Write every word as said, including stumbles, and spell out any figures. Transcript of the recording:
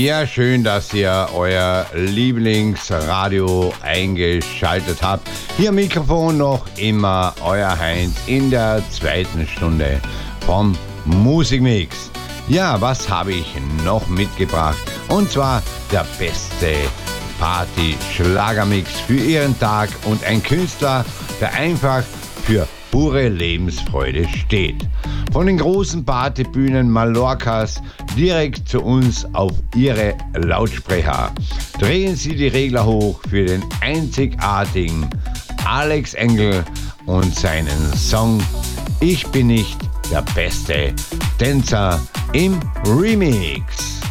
Ja, schön, dass ihr euer Lieblingsradio eingeschaltet habt. Hier am Mikrofon noch immer euer Heinz in der zweiten Stunde vom Musikmix. Ja, was habe ich noch mitgebracht? Und zwar der beste Party-Schlagermix für Ihren Tag und ein Künstler, der einfach für pure Lebensfreude steht. Von den großen Partybühnen Mallorcas direkt zu uns auf Ihre Lautsprecher. Drehen Sie die Regler hoch für den einzigartigen Alex Engel und seinen Song Ich bin nicht der beste Tänzer im Remix.